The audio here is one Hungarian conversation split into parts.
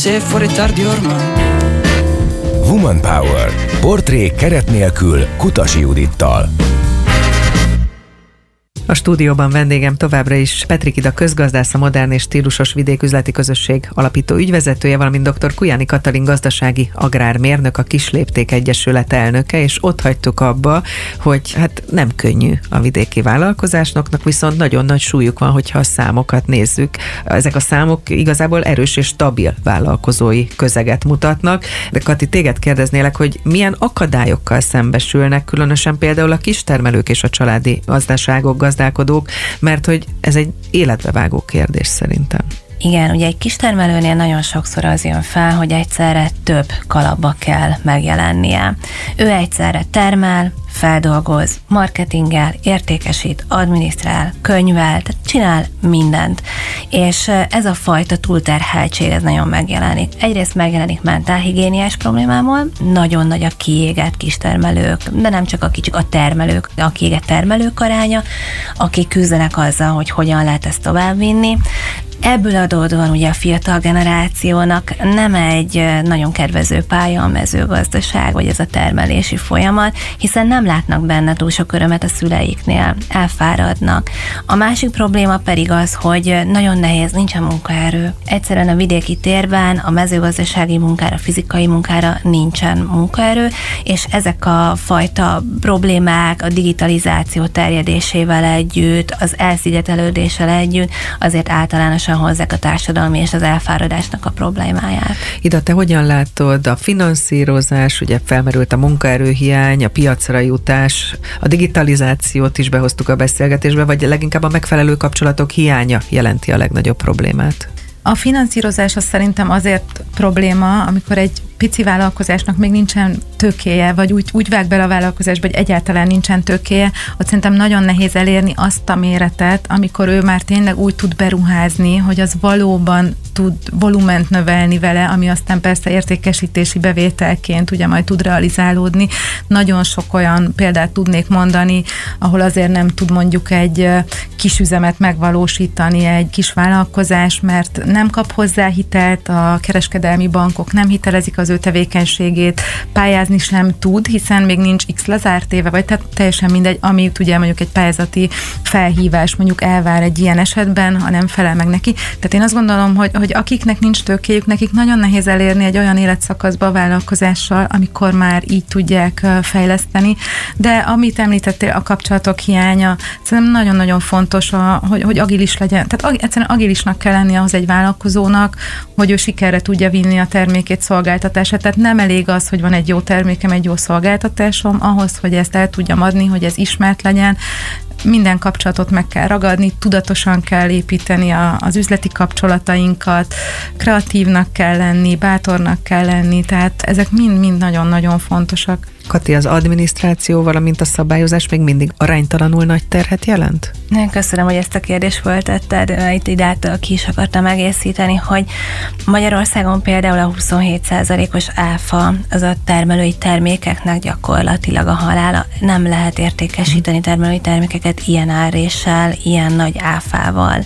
se fuori tardi ormai. Woman Power. Portré keret nélkül Kutasi Judittal. A stúdióban vendégem továbbra is Petrik Ida közgazdász, a Modern és Stílusos Vidéküzleti Közösség alapító ügyvezetője, valamint dr. Kujányi Katalin gazdasági agrármérnök, a Kislépték Egyesület elnöke, és ott hagytuk abba, hogy hát nem könnyű a vidéki vállalkozásoknak, viszont nagyon nagy súlyuk van, hogyha a számokat nézzük. Ezek a számok igazából erős és stabil vállalkozói közeget mutatnak. De Kati, téged kérdeznélek, hogy milyen akadályokkal szembesülnek, különösen például a kistermelők és a családi gazdaságok, gazdálkodók, mert hogy ez egy életbevágó kérdés szerintem. Igen, ugye egy kistermelőnél nagyon sokszor az jön fel, hogy egyszerre több kalapba kell megjelennie. Ő egyszerre termel, feldolgoz, marketingel, értékesít, adminisztrál, könyvel, tehát csinál mindent. És ez a fajta túlterheltség, ez nagyon megjelenik. Egyrészt megjelenik mentálhigiéniás problémából, nagyon nagy a kiégett kistermelők, de nem csak a kicsik, a termelők, a kiégett termelők aránya, akik küzdenek azzal, hogy hogyan lehet ezt továbbvinni. Ebből adódóan ugye a fiatal generációnak nem egy nagyon kedvező pálya a mezőgazdaság, vagy ez a termelési folyamat, hiszen nem látnak benne túl sok örömet a szüleiknél, elfáradnak. A másik probléma pedig az, hogy nagyon nehéz, nincsen munkaerő. Egyszerűen a vidéki térben a mezőgazdasági munkára, a fizikai munkára nincsen munkaerő, és ezek a fajta problémák a digitalizáció terjedésével együtt, az elszigetelődéssel együtt azért általánosan hozzák a társadalmi és az elfáradásnak a problémáját. Ida, te hogyan látod a finanszírozás, ugye felmerült a munkaerőhiány, a piacra jutás, a digitalizációt is behoztuk a beszélgetésbe, vagy leginkább a megfelelő kapcsolatok hiánya jelenti a legnagyobb problémát? A finanszírozás az szerintem azért probléma, amikor egy pici vállalkozásnak még nincsen tőkéje, vagy úgy vág bele a vállalkozásba, hogy egyáltalán nincsen tőkéje, ott szerintem nagyon nehéz elérni azt a méretet, amikor ő már tényleg úgy tud beruházni, hogy az valóban tud volument növelni vele, ami aztán persze értékesítési bevételként ugye majd tud realizálódni. Nagyon sok olyan példát tudnék mondani, ahol azért nem tud mondjuk egy kis üzemet megvalósítani egy kis vállalkozás, mert nem kap hozzá hitelt, a kereskedelmi bankok nem hitelezik az ő tevékenységét, pályázni sem tud, hiszen még nincs X lezárt éve, vagy tehát teljesen mindegy, amit ugye mondjuk egy pályázati felhívás mondjuk elvár egy ilyen esetben, ha nem felel meg neki. Tehát én azt gondolom, hogy akiknek nincs tőkéjük, nekik nagyon nehéz elérni egy olyan életszakaszba a vállalkozással, amikor már így tudják fejleszteni, de amit említettél, a kapcsolatok hiánya, szerintem nagyon-nagyon fontos, hogy agilis legyen. Tehát egyszerűen agilisnak kell lenni ahhoz egy vállalkozónak, hogy ő sikerre tudja vinni a termékét, szolgáltatását. Tehát nem elég az, hogy van egy jó termékem, egy jó szolgáltatásom, ahhoz, hogy ezt el tudjam adni, hogy ez ismert legyen. Minden kapcsolatot meg kell ragadni, tudatosan kell építeni az üzleti kapcsolatainkat, kreatívnak kell lenni, bátornak kell lenni, tehát ezek mind nagyon-nagyon fontosak. Kati, az adminisztráció, valamint a szabályozás még mindig aránytalanul nagy terhet jelent? Nagyon köszönöm, hogy ezt a kérdést föltetted. Itt Idától ki is akartam egészíteni, hogy Magyarországon például a 27%-os áfa az a termelői termékeknek gyakorlatilag a halála. Nem lehet értékesíteni termelői termékeket ilyen áréssel, ilyen nagy áfával.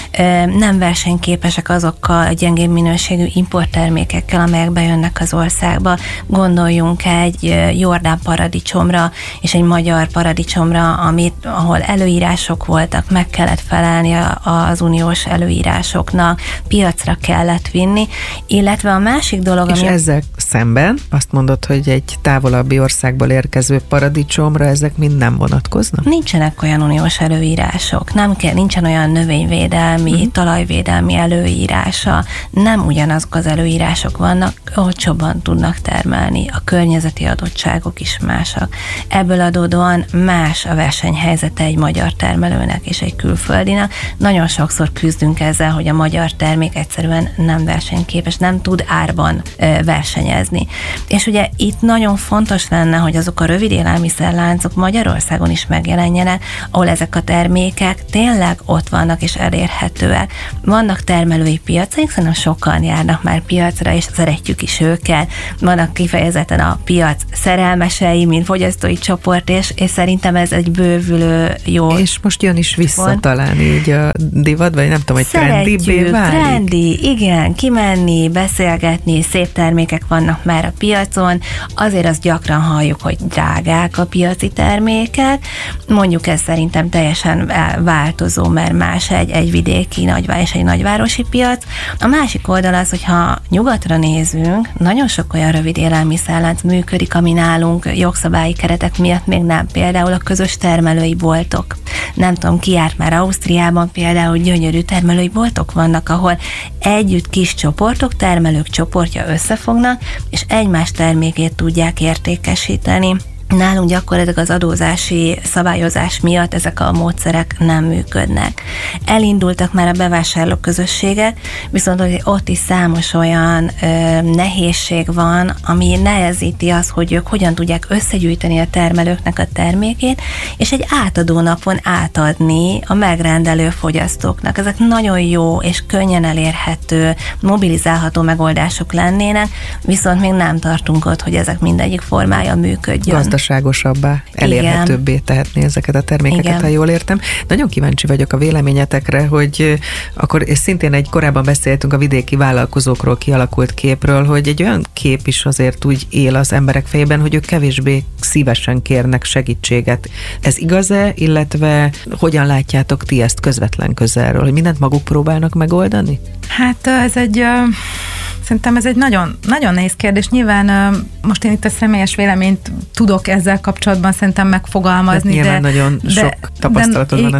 Nem versenyképesek azokkal a gyengébb minőségű importtermékekkel, amelyek bejönnek az országba. Gondoljunk egy jordán paradicsomra és egy magyar paradicsomra, ahol előírások voltak, meg kellett felelni az uniós előírásoknak, piacra kellett vinni, illetve a másik dolog, és ezzel szemben azt mondod, hogy egy távolabbi országból érkező paradicsomra ezek mind nem vonatkoznak? Nincsenek olyan uniós előírások, nincsen olyan növényvédelmi, talajvédelmi előírása, nem ugyanazok az előírások vannak, olcsóbban tudnak termelni, a környezeti adottságok is másak. Ebből adódóan más a versenyhelyzete egy magyar termelőnek és egy külföldinek. Nagyon sokszor küzdünk ezzel, hogy a magyar termék egyszerűen nem versenyképes, nem tud árban versenyezni. alkalmazni. És ugye itt nagyon fontos lenne, hogy azok a rövid élelmiszerláncok Magyarországon is megjelenjenek, ahol ezek a termékek tényleg ott vannak és elérhetőek. Vannak termelői piacaink, szerintem sokan járnak már piacra, és szeretjük is őket. Vannak kifejezetten a piac szerelmesei, mint fogyasztói csoport, és szerintem ez egy bővülő jó. És most jön is vissza talán így a divat, vagy nem tudom, hogy trendibbé válik. Trendi, igen, kimenni, beszélgetni, szép termékek vannak már a piacon, azért azt gyakran halljuk, hogy drágák a piaci termékek, mondjuk ez szerintem teljesen változó, mert más egy vidéki és egy nagyvárosi piac. A másik oldal az, hogyha nyugatra nézünk, nagyon sok olyan rövid élelmiszerlánc működik, ami nálunk jogszabályi keretek miatt még nem. Például a közös termelői boltok. Nem tudom, ki járt már Ausztriában, például gyönyörű termelői boltok vannak, ahol együtt kis csoportok, termelők csoportja összefognak, és egymás termékét tudják értékesíteni. Nálunk gyakorlatilag az adózási szabályozás miatt ezek a módszerek nem működnek. Elindultak már a bevásárló közösségek, viszont ott is számos olyan nehézség van, ami nehezíti azt, hogy ők hogyan tudják összegyűjteni a termelőknek a termékét, és egy átadó napon átadni a megrendelő fogyasztóknak. Ezek nagyon jó és könnyen elérhető, mobilizálható megoldások lennének, viszont még nem tartunk ott, hogy ezek mindegyik formája működjön. Gazdaságosabbá, elérhetőbbé tehetni ezeket a termékeket, igen, ha jól értem. Nagyon kíváncsi vagyok a véleményetekre, hogy akkor, és szintén korábban beszéltünk a vidéki vállalkozókról kialakult képről, hogy egy olyan kép is azért úgy él az emberek fejében, hogy ők kevésbé szívesen kérnek segítséget. Ez igaz-e, illetve hogyan látjátok ti ezt közvetlen közelről, hogy mindent maguk próbálnak megoldani? Hát szerintem ez egy nagyon, nagyon nehéz kérdés. Nyilván most én itt a személyes véleményt tudok ezzel kapcsolatban szerintem megfogalmazni. Nyilván nagyon sok tapasztalatod van a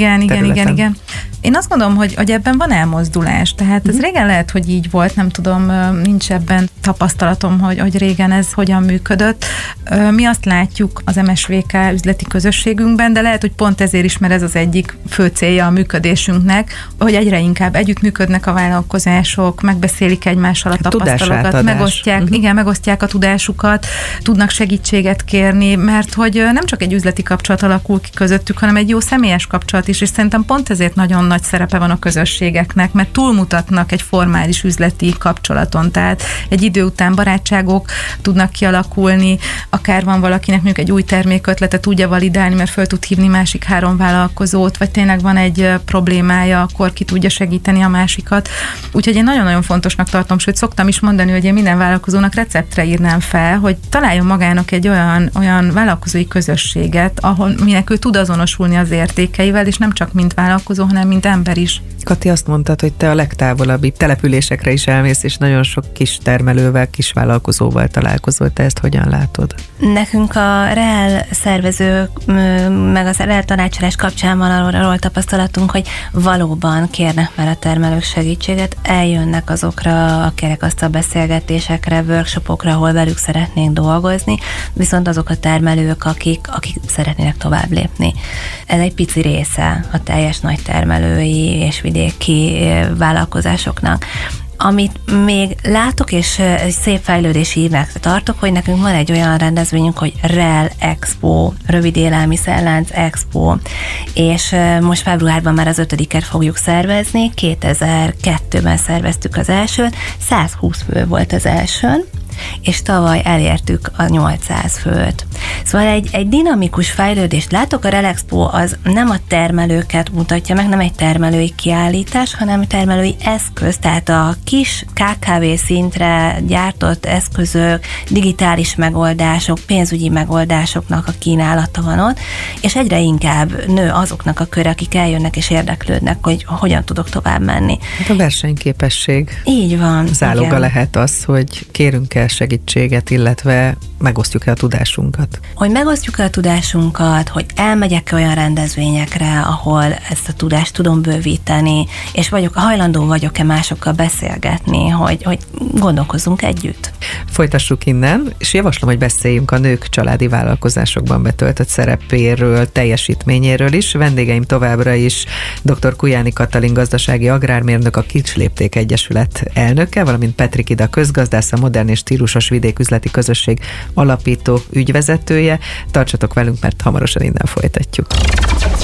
Igen. Én azt gondolom, hogy ebben van elmozdulás. Tehát ez régen lehet, hogy így volt, nem tudom, nincs ebben tapasztalatom, hogy régen ez hogyan működött. Mi azt látjuk az MSVK üzleti közösségünkben, de lehet, hogy pont ezért is, mert ez az egyik fő célja a működésünknek, hogy egyre inkább együttműködnek a vállalkozások, megbeszélik egymással a tapasztalatokat, megosztják a tudásukat, tudnak segítséget kérni, mert hogy nem csak egy üzleti kapcsolat alakul ki közöttük, hanem egy jó személyes kapcsolat is, és szerintem pont ezért nagyon nagy szerepe van a közösségeknek, mert túlmutatnak egy formális üzleti kapcsolaton, tehát egy idő után barátságok tudnak kialakulni, akár van valakinek mondjuk egy új termékötlete, tudja validálni, mert föl tud hívni másik 3 vállalkozót, vagy tényleg van egy problémája, akkor ki tudja segíteni a másikat. Úgyhogy én nagyon-nagyon fontosnak tartom, sőt szoktam is mondani, hogy én minden vállalkozónak receptre írnám fel, hogy találjon magának egy olyan vállalkozói közösséget, ahol minek ő tud azonosulni az értékeivel, és nem csak mint vállalkozó, hanem mint ember is. Kati, azt mondtad, hogy te a legtávolabbi településekre is elmész, és nagyon sok kis termelővel, kis vállalkozóval találkozol. Te ezt hogyan látod? Nekünk a REL szervezők, meg a REL tanácsolás kapcsán van arról tapasztalatunk, hogy valóban kérnek már a termelők segítséget, eljönnek azokra a kerekasztal beszélgetésekre, workshopokra, ahol velük szeretnénk dolgozni, viszont azok a termelők, akik szeretnének tovább lépni. Ez egy pici része a teljes nagy termelői és vidéki vállalkozásoknak. Amit még látok, és egy szép fejlődési hívnek tartok, hogy nekünk van egy olyan rendezvényünk, hogy REL Expo, Rövid Élelmiszerlánc Expo, és most februárban már az 5-et fogjuk szervezni, 2002-ben szerveztük az elsőt, 120 fő volt az elsőn, és tavaly elértük a 800 főt. Szóval egy dinamikus fejlődést látok, a REL Expo az nem a termelőket mutatja meg, nem egy termelői kiállítás, hanem termelői eszköz, tehát a kis KKV szintre gyártott eszközök, digitális megoldások, pénzügyi megoldásoknak a kínálata van ott, és egyre inkább nő azoknak a köre, akik eljönnek és érdeklődnek, hogy hogyan tudok tovább menni. Hát a versenyképesség. Így van. Záloga igen. lehet az, hogy kérünk-e segítséget, illetve megosztjuk-e a tudásunkat. Hogy megosztjuk a tudásunkat, hogy elmegyek olyan rendezvényekre, ahol ezt a tudást tudom bővíteni, és hajlandó vagyok-e másokkal beszélgetni, hogy gondolkozzunk együtt. Folytassuk innen, és javaslom, hogy beszéljünk a nők családi vállalkozásokban betöltött szerepéről, teljesítményéről is. Vendégeim továbbra is dr. Kujáni Katalin gazdasági agrármérnök, a Kislépték Egyesület elnöke, valamint Petrik Ida közgazdász, a Modern és Stílusos Stílusos Vidéküzleti Közösség alapító ügyvezetője. Tartsatok velünk, mert hamarosan innen folytatjuk.